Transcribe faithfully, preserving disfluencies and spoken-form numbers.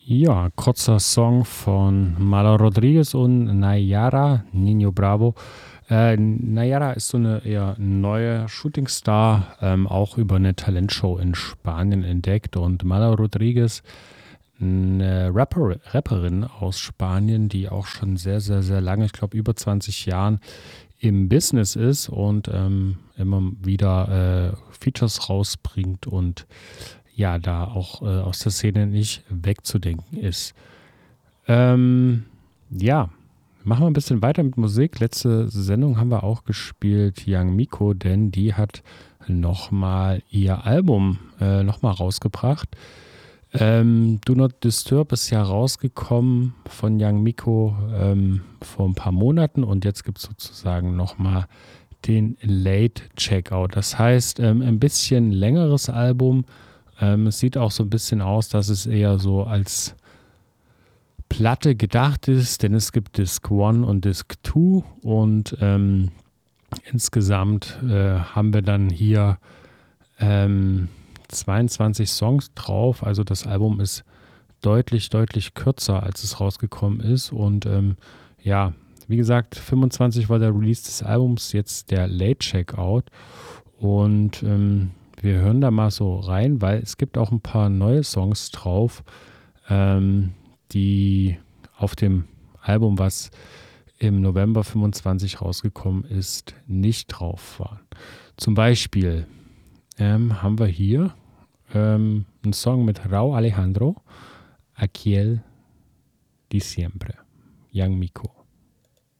Ja, kurzer Song von Malo Rodriguez und Nayara, Nino Bravo. Äh, Nayara ist so eine eher neue Shootingstar, ähm, auch über eine Talentshow in Spanien entdeckt. Und Malo Rodriguez, eine Rapper, Rapperin aus Spanien, die auch schon sehr, sehr, sehr lange, ich glaube über zwanzig Jahren im Business ist und ähm, immer wieder äh, Features rausbringt und ja, da auch äh, aus der Szene nicht wegzudenken ist. Ähm, ja, machen wir ein bisschen weiter mit Musik. Letzte Sendung haben wir auch gespielt Young Miko, denn die hat nochmal ihr Album äh, nochmal rausgebracht. Ähm, Do Not Disturb ist ja rausgekommen von Young Miko ähm, vor ein paar Monaten und jetzt gibt es sozusagen nochmal den Late Checkout. Das heißt, ähm, ein bisschen längeres Album. Ähm, es sieht auch so ein bisschen aus, dass es eher so als Platte gedacht ist, denn es gibt Disc eins und Disc zwei und ähm, insgesamt äh, haben wir dann hier ähm, zweiundzwanzig Songs drauf. Also das Album ist deutlich, deutlich kürzer, als es rausgekommen ist. Und ähm, ja, wie gesagt, fünfundzwanzig war der Release des Albums, jetzt der Late Checkout. Und ähm, wir hören da mal so rein, weil es gibt auch ein paar neue Songs drauf, ähm, die auf dem Album, was im November fünfundzwanzig rausgekommen ist, nicht drauf waren. Zum Beispiel ähm, haben wir hier ähm, einen Song mit Rauw Alejandro, Aquel Diciembre, Young Miko.